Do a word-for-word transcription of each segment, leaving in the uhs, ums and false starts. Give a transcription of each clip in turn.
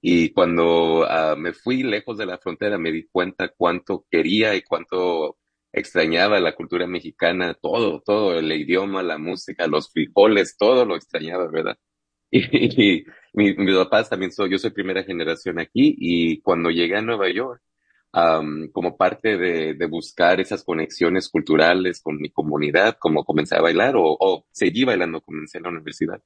Y cuando ah, me fui lejos de la frontera, me di cuenta cuánto quería y cuánto extrañaba la cultura mexicana, todo, todo, el idioma, la música, los frijoles, todo lo extrañaba, ¿verdad? Y, y mi, mis papás también soy, yo soy primera generación aquí y cuando llegué a Nueva York, am, como parte de, de buscar esas conexiones culturales con mi comunidad, como comencé a bailar o, o seguí bailando, comencé en la universidad.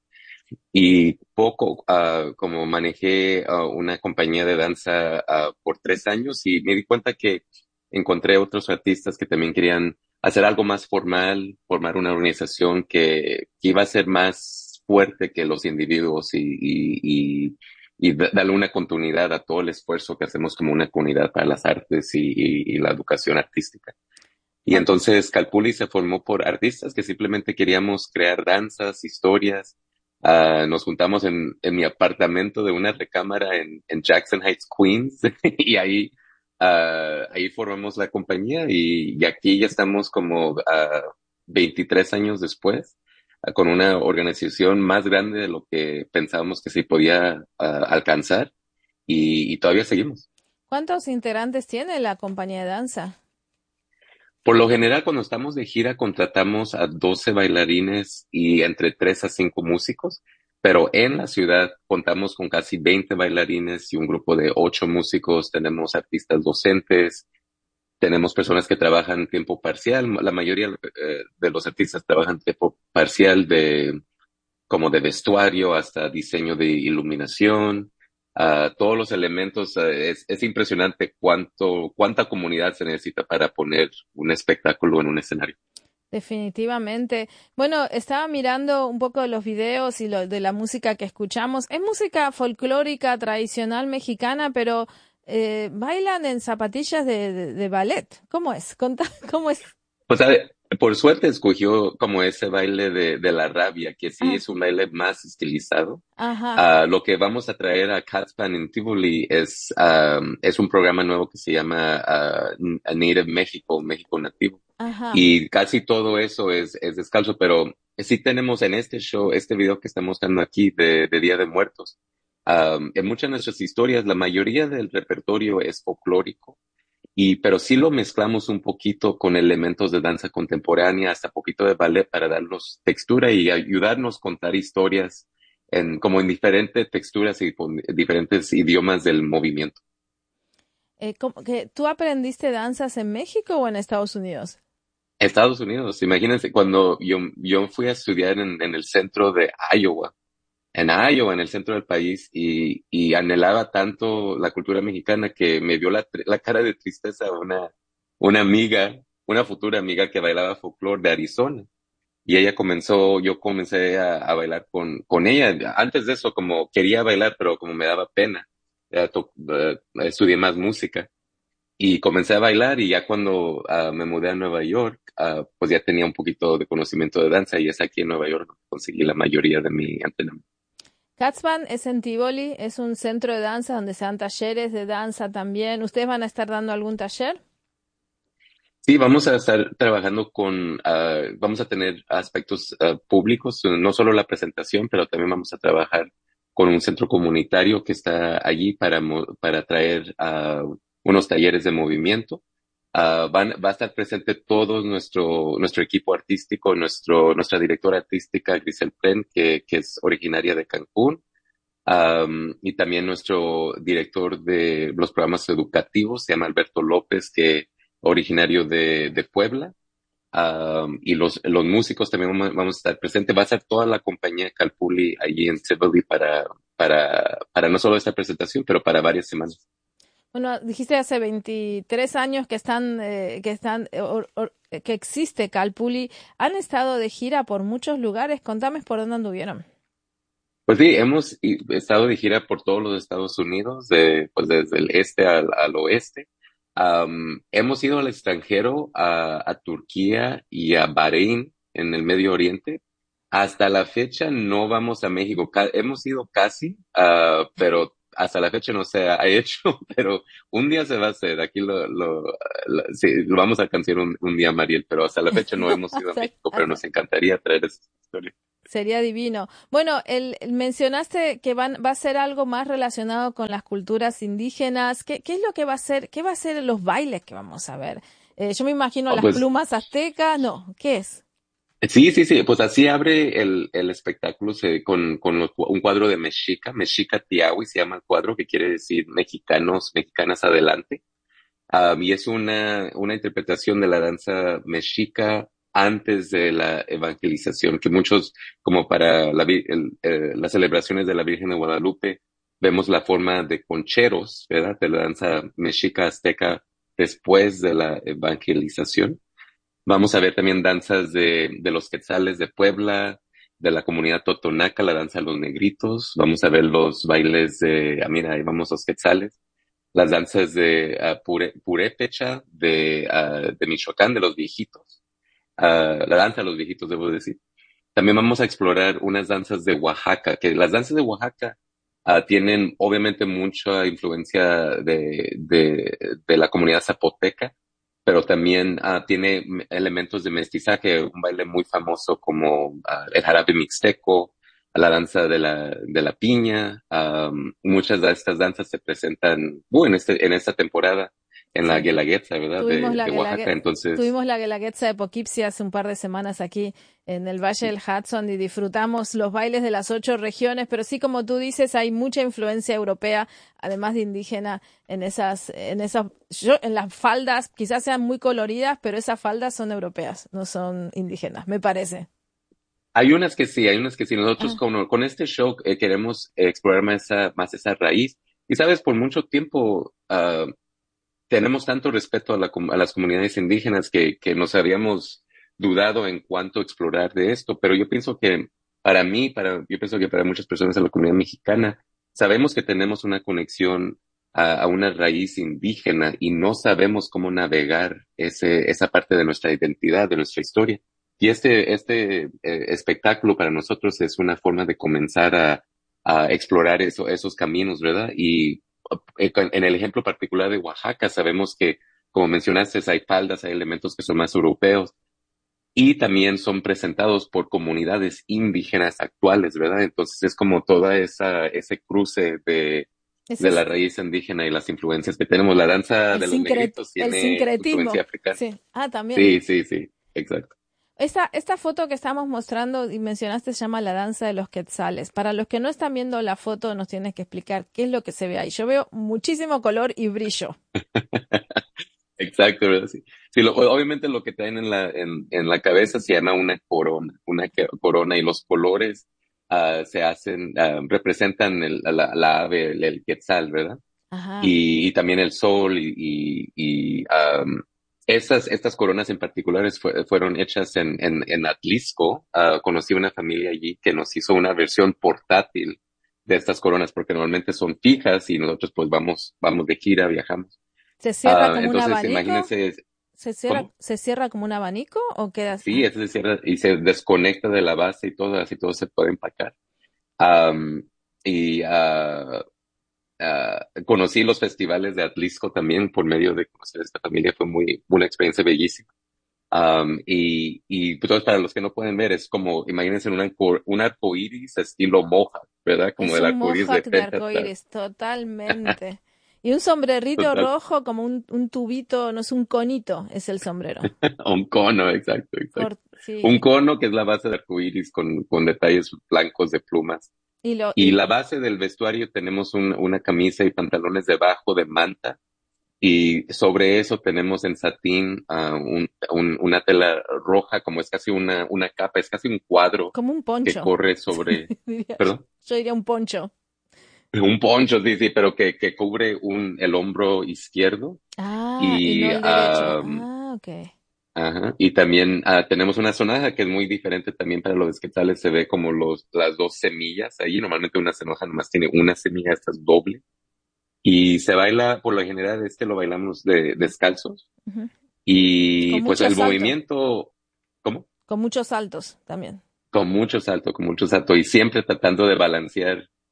Y poco, ah, como manejé ah, una compañía de danza ah, por tres años y me di cuenta que encontré otros artistas que también querían hacer algo más formal, formar una organización que, que iba a ser más fuerte que los individuos y, y, y, y da- darle una continuidad a todo el esfuerzo que hacemos como una comunidad para las artes y, y, y la educación artística. Y Cuan- entonces Calpulli se formó por artistas que simplemente queríamos crear danzas, historias. Ah, nos juntamos en, en mi apartamento de una recámara en, en Jackson Heights, Queens, y ahí, ah, ahí formamos la compañía y, y aquí ya estamos como ah, veintitrés años después, ah, con una organización más grande de lo que pensábamos que se podía ah, alcanzar y, y todavía seguimos. ¿Cuántos integrantes tiene la compañía de danza? Por lo general, cuando estamos de gira, contratamos a doce bailarines y entre tres a cinco músicos, pero en la ciudad contamos con casi veinte bailarines y un grupo de ocho músicos. Tenemos artistas docentes, tenemos personas que trabajan tiempo parcial. La mayoría eh, de los artistas trabajan tiempo parcial de como de vestuario hasta diseño de iluminación, ah, todos los elementos. Eh, es, es impresionante cuánto, cuánta comunidad se necesita para poner un espectáculo en un escenario. Definitivamente. Bueno, estaba mirando un poco de los videos y lo, de la música que escuchamos. Es música folclórica tradicional mexicana, pero eh, bailan en zapatillas de, de- de ballet. ¿Cómo es? Contá, ¿cómo es? Pues a ver, por suerte escogió como ese baile de, de la rabia, que sí Ah, es un baile más estilizado. ajá, Ah, lo que vamos a traer a Catspan en Tivoli es, um, es un programa nuevo que se llama ah, Native México, México Nativo. ajá. Y casi todo eso es, es descalzo, pero sí tenemos en este show, este video que estamos mostrando aquí de, de Día de Muertos. Um, en muchas de nuestras historias, la mayoría del repertorio es folclórico y, pero sí lo mezclamos un poquito con elementos de danza contemporánea, hasta poquito de ballet para darnos textura y ayudarnos a contar historias en, como en diferentes texturas y con diferentes idiomas del movimiento. Eh, ¿cómo que tú aprendiste danzas en México o en Estados Unidos? Estados Unidos, imagínense, cuando yo, yo fui a estudiar en, en el centro de Iowa, en Iowa, en el centro del país, y, y anhelaba tanto la cultura mexicana que me vio la, tr- la cara de tristeza una, una amiga, una futura amiga que bailaba folclore de Arizona. Y ella comenzó, yo comencé a, a bailar con, con ella. Antes de eso, como quería bailar, pero como me daba pena, eh, to- eh, estudié más música. Y comencé a bailar y ya cuando ah, me mudé a Nueva York, ah, pues ya tenía un poquito de conocimiento de danza y es aquí en Nueva York donde conseguí la mayoría de mi entrenamiento. Catsban es en Tivoli, es un centro de danza donde se dan talleres de danza también. ¿Ustedes van a estar dando algún taller? Sí, vamos a estar trabajando con, ah, vamos a tener aspectos ah, públicos, no solo la presentación, pero también vamos a trabajar con un centro comunitario que está allí para, mo- para traer ah, unos talleres de movimiento. Ah, van, va a estar presente todo nuestro, nuestro equipo artístico, nuestro, nuestra directora artística, Grisel Pren, que, que es originaria de Cancún, am, y también nuestro director de los programas educativos, se llama Alberto López, que originario de, de Puebla. Am, y los, los músicos también vamos, vamos a estar presentes. Va a ser toda la compañía Calpulli allí en Tivoli para, para, para no solo esta presentación, pero para varias semanas. Bueno, dijiste hace veintitrés años que están, eh, que están, eh, or- or- eh, que existe Calpulli. Han estado de gira por muchos lugares. Contame por dónde anduvieron. Pues sí, hemos i- estado de gira por todos los Estados Unidos, de, pues desde el este al, al oeste. Am, hemos ido al extranjero, a, a Turquía y a Bahrein en el Medio Oriente. Hasta la fecha no vamos a México. Ca- hemos ido casi, ah, pero hasta la fecha no se ha hecho, pero un día se va a hacer. Aquí lo, lo, lo- sí, lo vamos a alcanzar un, un día, Mariel, pero hasta la fecha no hemos ido a Hasta, México, pero hasta nos encantaría traer esa historia. sería divino. Bueno, el, el- mencionaste que van, va a ser algo más relacionado con las culturas indígenas. ¿Qué, qué es lo que va a ser? ¿Qué va a ser los bailes que vamos a ver? Eh, yo me imagino Oh, las pues plumas aztecas. No, ¿qué es? sí, sí, sí, pues así abre el, el espectáculo se- con, con los- un cuadro de Mexica, Mexica Tiahui se llama el cuadro, que quiere decir mexicanos, mexicanas adelante. Um, y es una, una interpretación de la danza mexica antes de la evangelización, que muchos, como para la, vi- el- eh, las celebraciones de la Virgen de Guadalupe, vemos la forma de concheros, ¿verdad? De la danza mexica azteca después de la evangelización. Vamos a ver también danzas de, de los quetzales de Puebla, de la comunidad totonaca, la danza de los negritos. Vamos a ver los bailes de, ah, mira, ahí vamos los quetzales, las danzas de ah, pure, purépecha de, ah, de Michoacán, de los viejitos. Ah, la danza de los viejitos, debo decir. También vamos a explorar unas danzas de Oaxaca, que las danzas de Oaxaca ah, tienen obviamente mucha influencia de, de, de la comunidad zapoteca, pero también ah, tiene m- elementos de mestizaje, un baile muy famoso como ah, el jarabe mixteco, la danza de la, de la piña. Am, muchas de estas danzas se presentan uh, en, este, en esta temporada en la Sí. Guelaguetza, ¿verdad? Tuvimos De, la de Oaxaca. Guelague- Entonces, tuvimos la Guelaguetza de Poughkeepsie hace un par de semanas aquí en el Valle del Hudson y disfrutamos los bailes de las ocho regiones, pero sí, como tú dices, hay mucha influencia europea, además de indígena, en esas, en esas, yo, en las faldas, quizás sean muy coloridas, pero esas faldas son europeas, no son indígenas, me parece. hay unas que sí, hay unas que sí. Nosotros Ah, con, con este show eh, queremos eh, explorar más esa, más esa raíz. Y sabes, por mucho tiempo ah, tenemos tanto respeto a, la, com- a las comunidades indígenas que, que nos habíamos dudado en cuánto explorar de esto. Pero yo pienso que para mí, para, yo pienso que para muchas personas de la comunidad mexicana, sabemos que tenemos una conexión a, a una raíz indígena y no sabemos cómo navegar ese, esa parte de nuestra identidad, de nuestra historia. Y este, este eh, espectáculo para nosotros es una forma de comenzar a, a explorar eso, esos caminos, ¿verdad? Y eh, con- en el ejemplo particular de Oaxaca, sabemos que, como mencionaste, hay faldas, hay elementos que son más europeos y también son presentados por comunidades indígenas actuales, ¿verdad? Entonces es como toda esa, ese cruce de, ese de la es raíz indígena y las influencias que tenemos. La danza el de los sincret- negritos el tiene influencia sincretismo, africana. sí. Ah, también. Sí, sí, sí, exacto. Esta, esta foto que estamos mostrando y mencionaste se llama la danza de los quetzales. Para los que no están viendo la foto, nos tienes que explicar qué es lo que se ve ahí. Yo veo muchísimo color y brillo. Exacto, ¿verdad? Sí. Sí, lo- obviamente lo que traen en la, en, en la cabeza se llama una corona, una que- corona y los colores ah, se hacen, ah, representan el- la, la ave, el, el quetzal, ¿verdad? Ajá. Y, y también el sol y, y, y, am, estas, estas coronas en particulares fue- fueron hechas en, en, en Atlisco. Ah, conocí una familia allí que nos hizo una versión portátil de estas coronas porque normalmente son fijas y nosotros pues vamos, vamos de gira, viajamos. ¿Se cierra Ah, como un entonces, abanico? imagínense, ¿Se cierra, ¿cómo? se cierra como un abanico o queda? Sí, Ah, ese se cierra y se desconecta de la base y todo, así todo se puede empacar. Am, y ah, ah, conocí los festivales de Atlisco también por medio de conocer a esta familia, fue muy, una experiencia bellísima. Am, y, y pues, para los que no pueden ver, es como, imagínense un, arco, un arco iris estilo moja, ¿verdad? Como es el un arco iris de mohawk de frente a atrás. arcoíris, totalmente. Y un sombrerito Total, rojo como un, un tubito, no es un conito, es el sombrero. un cono, exacto, exacto. Cort- sí. Un cono que es la base de arco iris con, con detalles blancos de plumas. Y lo, Y y la base del vestuario tenemos un- una camisa y pantalones debajo de manta. Y sobre eso tenemos en satín ah, un- un- una tela roja, como es casi una, una capa, es casi un cuadro como un que poncho, corre sobre, diría yo. perdón, Yo diría un poncho. un poncho, sí, sí, pero que, que cubre un, el hombro izquierdo. Ah, y no Y, el derecho. ah, Ah, ok. ajá, y también ah, tenemos una sonaja que es muy diferente también para los quetzales, se ve como los, las dos semillas ahí, normalmente una sonaja nomás tiene una semilla, esta es doble. Y se baila, por lo general, este lo bailamos de, descalzos. Ujú. Y Con pues mucho el salto, movimiento, ¿cómo? con muchos saltos también. Con mucho salto, con mucho salto. Y siempre tratando de balancear.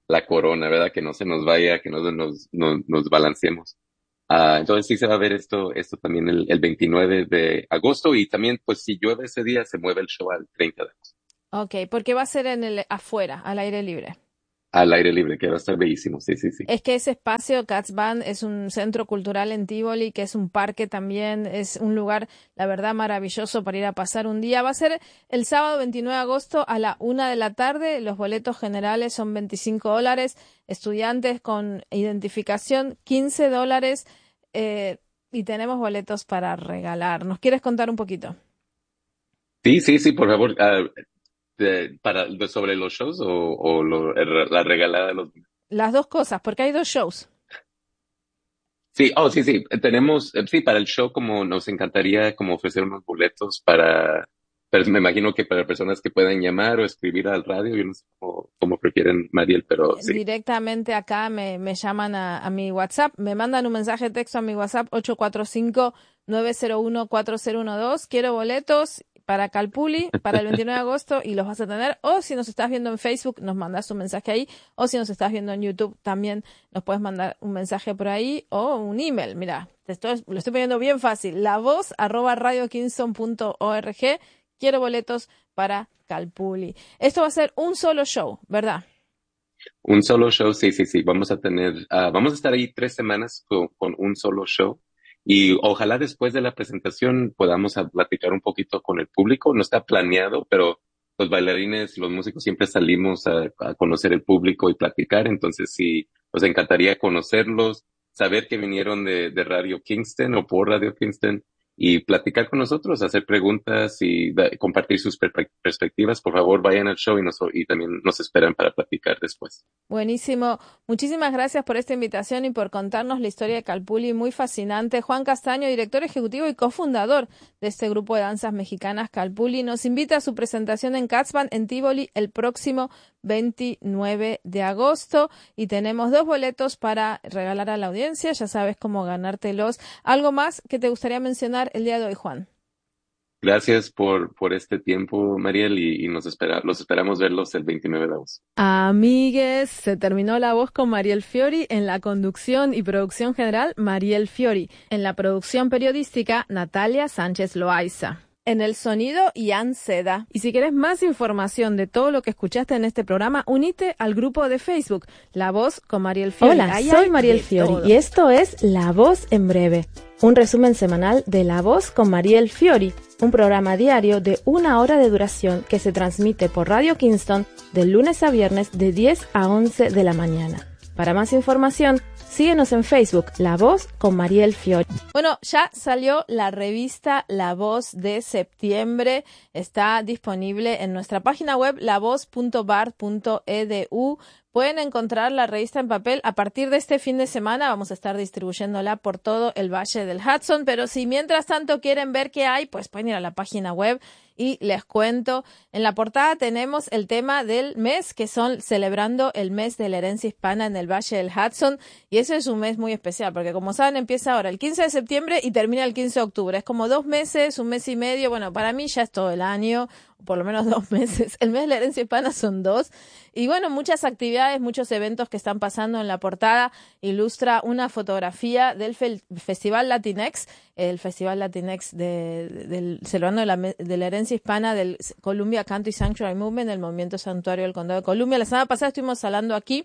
la corona, ¿verdad? Que no se nos vaya, que no nos, nos, nos balanceemos. Ah, entonces sí se va a ver esto, esto también el, el veintinueve de agosto y también, pues si llueve ese día, se mueve el show al treinta de agosto. Ok, porque va a ser en el afuera, al aire libre. Al aire libre, que va a estar bellísimo, sí, sí, sí. Es que ese espacio, Cats Band, es un centro cultural en Tivoli, que es un parque también, es un lugar, la verdad, maravilloso para ir a pasar un día. Va a ser el sábado veintinueve de agosto a la una de la tarde. Los boletos generales son veinticinco dólares. Estudiantes con identificación, quince dólares. Eh, y tenemos boletos para regalar. ¿Nos quieres contar un poquito? Sí, sí, sí, por favor, ah, de- para, de- sobre los shows o, o lo- la regalada de los... Las dos cosas, porque hay dos shows. Sí, oh, sí, sí, tenemos, eh, sí, para el show como nos encantaría como ofrecer unos boletos para, pero me imagino que para personas que puedan llamar o escribir al radio, yo no sé cómo, cómo prefieren, Mariel, pero sí. Directamente acá me, me llaman a, a mi WhatsApp, me mandan un mensaje de texto a mi WhatsApp ocho cuatro cinco, nueve cero uno, cuatro cero uno dos. Quiero boletos para Calpuli para el veintinueve de agosto y los vas a tener. O si nos estás viendo en Facebook, nos mandas un mensaje ahí. O si nos estás viendo en YouTube, también nos puedes mandar un mensaje por ahí o un email. Mira, te estoy, lo estoy poniendo bien fácil. La voz arroba radio kingston punto org. Quiero boletos para Calpuli. Esto va a ser un solo show, ¿verdad? Un solo show, sí, sí, sí. Vamos a tener, ah, vamos a estar ahí tres semanas con, con un solo show y ojalá después de la presentación podamos a platicar un poquito con el público. No está planeado, pero los bailarines, los músicos siempre salimos a, a conocer el público y platicar. Entonces sí, nos encantaría conocerlos, saber que vinieron de, de Radio Kingston o por Radio Kingston y platicar con nosotros, hacer preguntas y da- compartir sus perpe- perspectivas. Por favor, vayan al show y, nos, y también nos esperan para platicar después. Buenísimo. Muchísimas gracias por esta invitación y por contarnos la historia de Calpuli, muy fascinante. Juan Castaño, director ejecutivo y cofundador de este grupo de danzas mexicanas Calpuli, nos invita a su presentación en Cats Band en Tivoli el próximo veintinueve de agosto y tenemos dos boletos para regalar a la audiencia. Ya sabes cómo ganártelos. ¿Algo más que te gustaría mencionar el día de hoy, Juan? Gracias por, por este tiempo, Mariel, y, y nos espera, los esperamos verlos el veintinueve de agosto. Amigues, se terminó La Voz con Mariel Fiori, en la conducción y producción general Mariel Fiori, en la producción periodística Natalia Sánchez Loaiza. En el sonido, Ian Seda. Y si quieres más información de todo lo que escuchaste en este programa, unite al grupo de Facebook, La Voz con Mariel Fiori. Hola, Ahí soy hay Mariel de Fiori todo. y esto es La Voz en Breve, un resumen semanal de La Voz con Mariel Fiori, un programa diario de una hora de duración que se transmite por Radio Kingston de lunes a viernes de diez a once de la mañana. Para más información, síguenos en Facebook, La Voz con Mariel Fiori. Bueno, ya salió la revista La Voz de septiembre. Está disponible en nuestra página web la voz punto bar punto e d u. Pueden encontrar la revista en papel a partir de este fin de semana. Vamos a estar distribuyéndola por todo el Valle del Hudson. Pero si mientras tanto quieren ver qué hay, pues pueden ir a la página web y les cuento. En la portada tenemos el tema del mes, que son celebrando el mes de la herencia hispana en el Valle del Hudson. Y ese es un mes muy especial, porque como saben, empieza ahora el quince de septiembre y termina el quince de octubre. Es como dos meses, un mes y medio. Bueno, para mí ya es todo el año, por lo menos dos meses. El mes de la herencia hispana son dos. Y bueno, muchas actividades, muchos eventos que están pasando en la portada. Ilustra una fotografía del fe- Festival Latinex, el Festival Latinex de, de- del celebrando de la, de la herencia hispana del Columbia Canto y Sanctuary Movement, el movimiento santuario del Condado de Columbia. La semana pasada estuvimos hablando aquí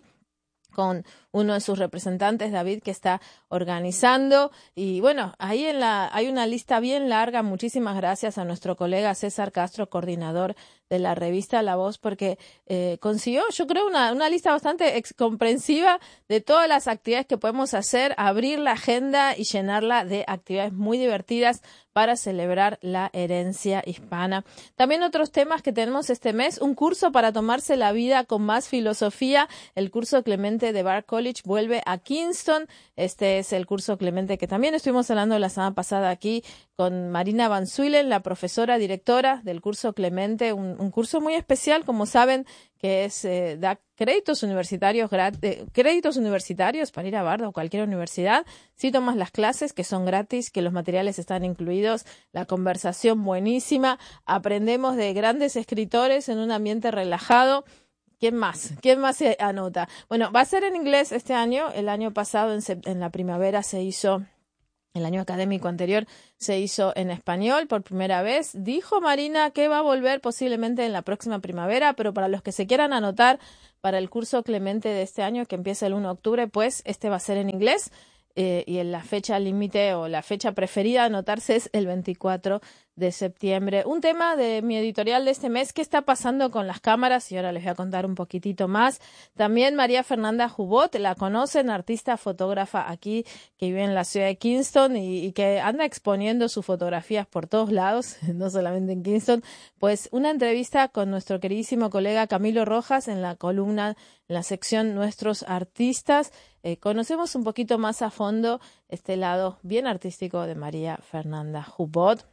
con uno de sus representantes, David, que está organizando. Y bueno, ahí en la hay una lista bien larga. Muchísimas gracias a nuestro colega César Castro, coordinador de la revista La Voz, porque eh, consiguió, yo creo, una, una lista bastante ex- comprensiva de todas las actividades que podemos hacer, abrir la agenda y llenarla de actividades muy divertidas para celebrar la herencia hispana. También otros temas que tenemos este mes, un curso para tomarse la vida con más filosofía. El curso Clemente de Bard College vuelve a Kingston. Este es el curso Clemente que también estuvimos hablando la semana pasada aquí con Marina Van Zuylen, la profesora directora del curso Clemente, un, un curso muy especial, como saben, que es eh, da créditos universitarios grat- eh, créditos universitarios para ir a Bard o cualquier universidad. Si tomas las clases, que son gratis, que los materiales están incluidos, la conversación buenísima, aprendemos de grandes escritores en un ambiente relajado. ¿Quién más? ¿Quién más se anota? Bueno, va a ser en inglés este año. El año pasado, en, en la primavera, se hizo, el año académico anterior, se hizo en español por primera vez. Dijo Marina que va a volver posiblemente en la próxima primavera, pero para los que se quieran anotar para el curso Clemente de este año, que empieza el uno de octubre, pues este va a ser en inglés. Eh, y en la fecha límite o la fecha preferida a anotarse es el veinticuatro de septiembre. Un tema de mi editorial de este mes, ¿qué está pasando con las cámaras? Y ahora les voy a contar un poquitito más. También María Fernanda Jubot, la conocen, artista fotógrafa aquí que vive en la ciudad de Kingston y, y que anda exponiendo sus fotografías por todos lados, no solamente en Kingston. Pues una entrevista con nuestro queridísimo colega Camilo Rojas en la columna, en la sección Nuestros Artistas. Eh, conocemos un poquito más a fondo este lado bien artístico de María Fernanda Jubot.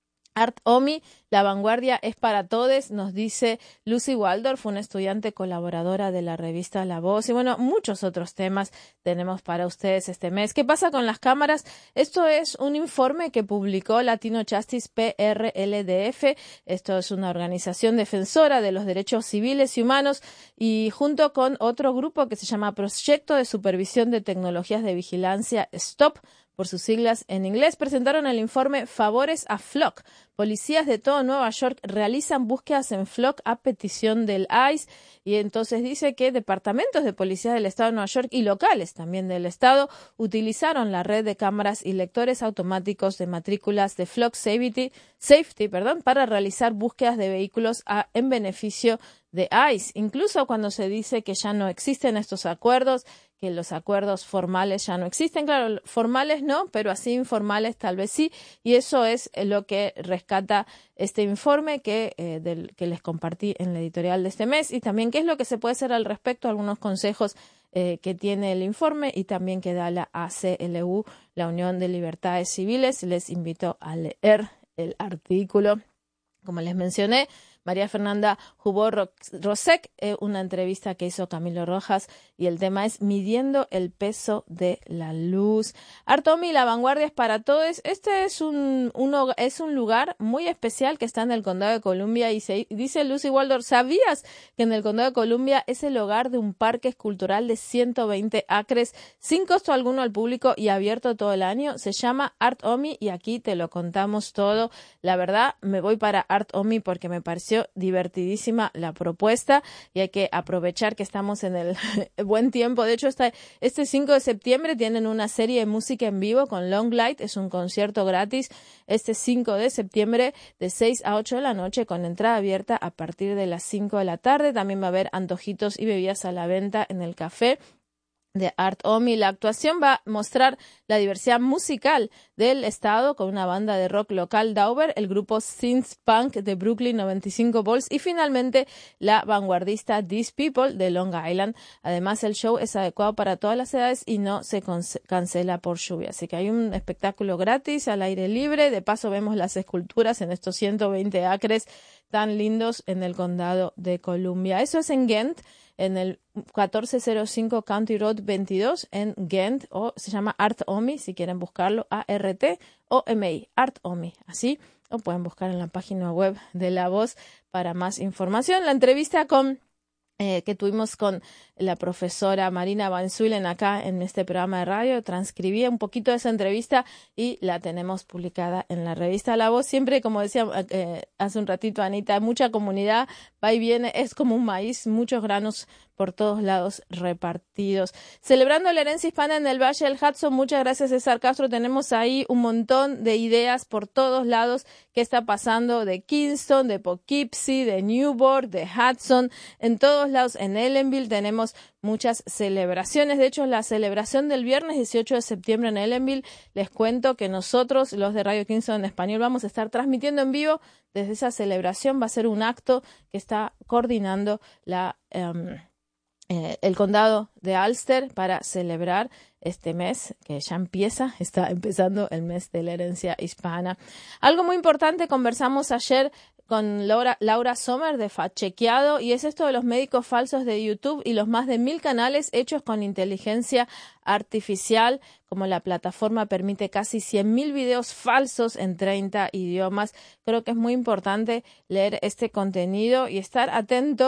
Art Omi, la vanguardia es para todos, nos dice Lucy Waldorf, una estudiante colaboradora de la revista La Voz. Y bueno, muchos otros temas tenemos para ustedes este mes. ¿Qué pasa con las cámaras? Esto es un informe que publicó Latino Justice P R L D F. Esto es una organización defensora de los derechos civiles y humanos y junto con otro grupo que se llama Proyecto de Supervisión de Tecnologías de Vigilancia STOP, por sus siglas en inglés, presentaron el informe Favores a Flock. Policías de todo Nueva York realizan búsquedas en Flock a petición del I C E y entonces dice que departamentos de policía del estado de Nueva York y locales también del estado utilizaron la red de cámaras y lectores automáticos de matrículas de Flock Safety, Safety perdón, para realizar búsquedas de vehículos a, en beneficio de I C E. Incluso cuando se dice que ya no existen estos acuerdos, que los acuerdos formales ya no existen. Claro, formales no, pero así informales tal vez sí. Y eso es lo que rescata este informe que, eh, del, que les compartí en la editorial de este mes. Y también qué es lo que se puede hacer al respecto, algunos consejos eh, que tiene el informe y también que da la A C L U, la Unión de Libertades Civiles. Les invito a leer el artículo. Como les mencioné, María Fernanda Jubot Rosek, eh, una entrevista que hizo Camilo Rojas y el tema es Midiendo el peso de la luz. Art Omi, la vanguardia es para todos. Este es un, un, es un lugar muy especial que está en el Condado de Columbia y se, dice Lucy Waldorf, ¿sabías que en el Condado de Columbia es el hogar de un parque escultural de ciento veinte acres sin costo alguno al público y abierto todo el año? Se llama Art Omi y aquí te lo contamos todo. La verdad, me voy para Art Omi porque me pareció divertidísima la propuesta y hay que aprovechar que estamos en el buen tiempo. De hecho, esta, este cinco de septiembre tienen una serie de música en vivo con Long Light, es un concierto gratis este cinco de septiembre de seis a ocho de la noche con entrada abierta a partir de las cinco de la tarde. También va a haber antojitos y bebidas a la venta en el café de Art Omi. La actuación va a mostrar la diversidad musical del estado con una banda de rock local Dauber, el grupo synth punk de Brooklyn noventa y cinco volts y finalmente la vanguardista These People de Long Island. Además, el show es adecuado para todas las edades y no se cancela por lluvia. Así que hay un espectáculo gratis al aire libre. De paso vemos las esculturas en estos ciento veinte acres tan lindos en el condado de Columbia. Eso es en Ghent, en el catorce cero cinco County Road veintidós en Ghent, o se llama Art Omi, si quieren buscarlo, A R T O M I, Art Omi, así, o pueden buscar en la página web de La Voz para más información. La entrevista con Eh, que tuvimos con la profesora Marina Van Zuylen acá en este programa de radio, transcribí un poquito de esa entrevista y la tenemos publicada en la revista La Voz. Siempre, como decía eh, hace un ratito Anita, mucha comunidad va y viene, es como un maíz, muchos granos por todos lados repartidos. Celebrando la herencia hispana en el Valle del Hudson, muchas gracias César Castro, tenemos ahí un montón de ideas por todos lados, qué está pasando de Kingston, de Poughkeepsie, de Newport, de Hudson, en todos lados. En Ellenville tenemos muchas celebraciones. De hecho, la celebración del viernes dieciocho de septiembre en Ellenville, les cuento que nosotros, los de Radio Kingston en español, vamos a estar transmitiendo en vivo desde esa celebración. Va a ser un acto que está coordinando la um, eh, el condado de Ulster para celebrar este mes que ya empieza, está empezando el mes de la herencia hispana. Algo muy importante, conversamos ayer con Laura, Laura Sommer de Fact Chequeado, y es esto de los médicos falsos de YouTube y los más de mil canales hechos con inteligencia artificial, como la plataforma permite casi cien mil videos falsos en treinta idiomas. Creo que es muy importante leer este contenido y estar atentos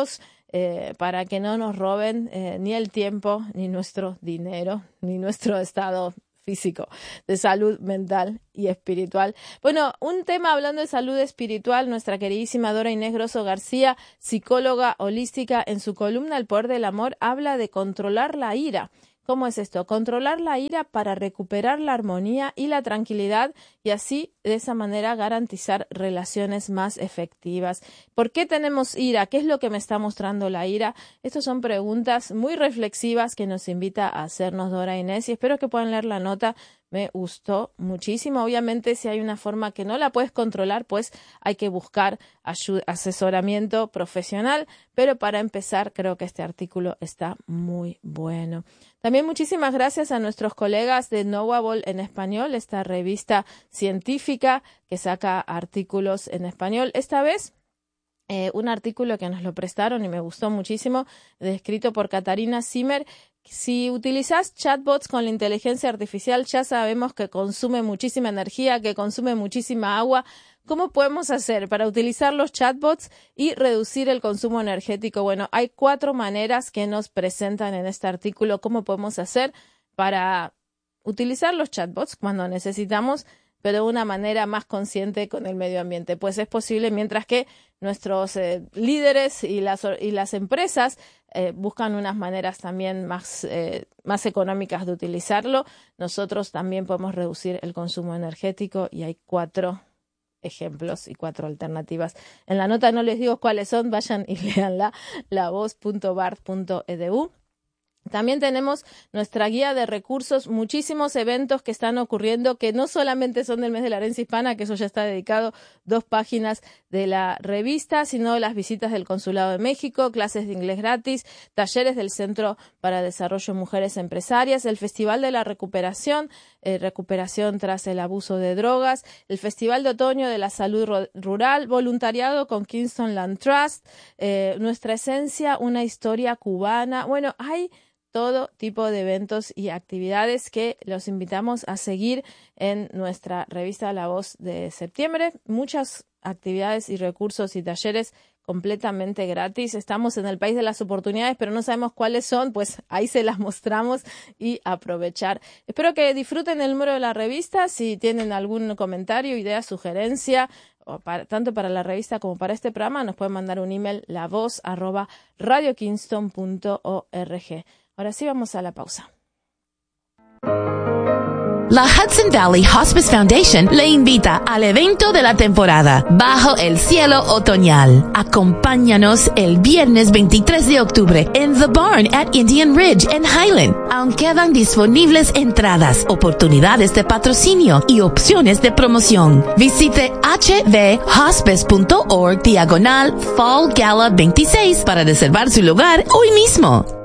eh, para que no nos roben eh, ni el tiempo, ni nuestro dinero, ni nuestro estado físico, de salud mental y espiritual. Bueno, un tema hablando de salud espiritual, nuestra queridísima Dora Inés Grosso García, psicóloga holística, en su columna El Poder del Amor, habla de controlar la ira. ¿Cómo es esto? Controlar la ira para recuperar la armonía y la tranquilidad y así, de esa manera, garantizar relaciones más efectivas. ¿Por qué tenemos ira? ¿Qué es lo que me está mostrando la ira? Estas son preguntas muy reflexivas que nos invita a hacernos Dora Inés y espero que puedan leer la nota. Me gustó muchísimo. Obviamente, si hay una forma que no la puedes controlar, pues hay que buscar asesoramiento profesional. Pero para empezar, creo que este artículo está muy bueno. También muchísimas gracias a nuestros colegas de Knowable en español, esta revista científica que saca artículos en español. Esta vez, eh, un artículo que nos lo prestaron y me gustó muchísimo, escrito por Katarina Zimmer. Si utilizas chatbots con la inteligencia artificial, ya sabemos que consume muchísima energía, que consume muchísima agua. ¿Cómo podemos hacer para utilizar los chatbots y reducir el consumo energético? Bueno, hay cuatro maneras que nos presentan en este artículo. ¿Cómo podemos hacer para utilizar los chatbots cuando necesitamos, pero de una manera más consciente con el medio ambiente? Pues es posible, mientras que nuestros eh, líderes y las, y las empresas eh, buscan unas maneras también más, eh, más económicas de utilizarlo, nosotros también podemos reducir el consumo energético y hay cuatro ejemplos y cuatro alternativas. En la nota no les digo cuáles son, vayan y léanla, la voz punto bard punto e d u. También tenemos nuestra guía de recursos, muchísimos eventos que están ocurriendo que no solamente son del mes de la herencia hispana, que eso ya está dedicado, dos páginas de la revista, sino las visitas del Consulado de México, clases de inglés gratis, talleres del Centro para Desarrollo de Mujeres Empresarias, el Festival de la Recuperación, eh, recuperación tras el abuso de drogas, el Festival de Otoño de la Salud Rural, voluntariado con Kingston Land Trust, eh, nuestra esencia, una historia cubana. Bueno, hay todo tipo de eventos y actividades que los invitamos a seguir en nuestra revista La Voz de septiembre. Muchas actividades y recursos y talleres completamente gratis. Estamos en el país de las oportunidades, pero no sabemos cuáles son, pues ahí se las mostramos y aprovechar. Espero que disfruten el número de la revista. Si tienen algún comentario, idea, sugerencia, o para, tanto para la revista como para este programa, nos pueden mandar un email lavoz arroba radio kingston punto org. Ahora sí vamos a la pausa. La Hudson Valley Hospice Foundation le invita al evento de la temporada, Bajo el Cielo Otoñal. Acompáñanos el viernes veintitrés de octubre en The Barn at Indian Ridge en Highland. Aún quedan disponibles entradas, oportunidades de patrocinio y opciones de promoción. Visite hvhospice punto org diagonal Fall Gala veintiséis para reservar su lugar hoy mismo.